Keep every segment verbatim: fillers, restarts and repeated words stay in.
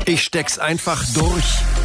Ich steck's einfach durch.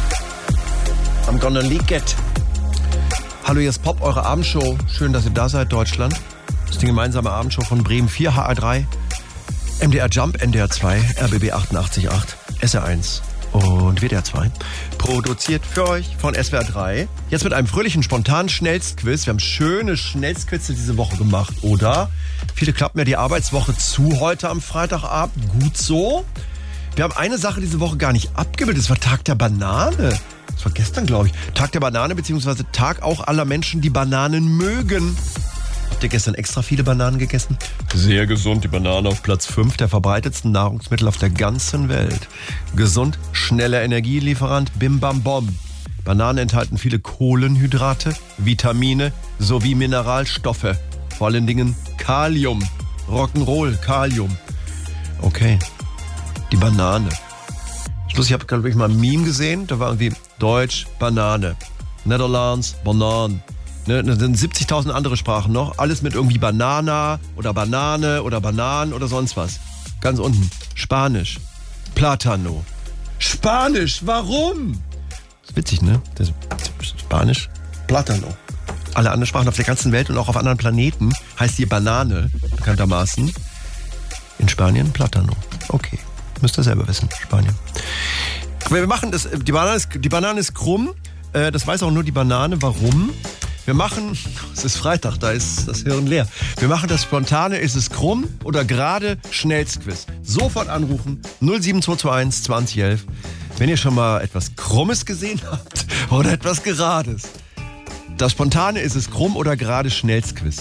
I'm gonna leak it. Hallo, hier ist Pop, eure Abendshow. Schön, dass ihr da seid, Deutschland. Das ist die gemeinsame Abendshow von Bremen vier, H R drei, M D R Jump, N D R zwei, R B B achtundachtzig Komma acht, S R eins und W D R zwei. Produziert für euch von S W R drei. Jetzt mit einem fröhlichen, spontanen Schnellstquiz. Wir haben schöne Schnellstquizze diese Woche gemacht, oder? Viele klappen ja die Arbeitswoche zu heute am Freitagabend. Gut so. Wir haben eine Sache diese Woche gar nicht abgebildet. Das war Tag der Banane. Das war gestern, glaube ich. Tag der Banane, beziehungsweise Tag auch aller Menschen, die Bananen mögen. Habt ihr gestern extra viele Bananen gegessen? Sehr gesund, die Banane auf Platz fünf der verbreitetsten Nahrungsmittel auf der ganzen Welt. Gesund, schneller Energielieferant, bim bam bom. Bananen enthalten viele Kohlenhydrate, Vitamine sowie Mineralstoffe. Vor allen Dingen Kalium. Rock'n'Roll, Kalium. Okay. Die Banane. Schluss, ich habe, glaube ich, mal ein Meme gesehen, da war irgendwie Deutsch, Banane. Netherlands, Bananen. Ne, da sind siebzigtausend andere Sprachen noch. Alles mit irgendwie Banana oder Banane oder Bananen oder sonst was. Ganz unten. Spanisch. Platano. Spanisch, warum? Das ist witzig, ne? Das ist Spanisch. Platano. Alle anderen Sprachen auf der ganzen Welt und auch auf anderen Planeten heißt die Banane, bekanntermaßen. In Spanien Platano. Okay. Müsst ihr selber wissen, Spanien. Aber wir machen das, die Banane ist, die Banane ist krumm, äh, das weiß auch nur die Banane. Warum? Wir machen, es ist Freitag, da ist das Hirn leer. Wir machen das spontane, ist es krumm oder gerade, Schnellstquiz. Sofort anrufen, null sieben zwei zwei eins zwanzig elf, wenn ihr schon mal etwas Krummes gesehen habt oder etwas Gerades. Das spontane, ist es krumm oder gerade, Schnellstquiz.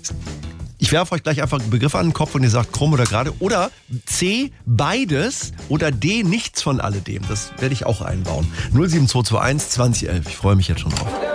Ich werfe euch gleich einfach einen Begriff an den Kopf und ihr sagt krumm oder gerade. Oder C, beides. Oder D, nichts von alledem. Das werde ich auch einbauen. null sieben zwei zwei eins zwanzig elf. Ich freue mich jetzt schon drauf.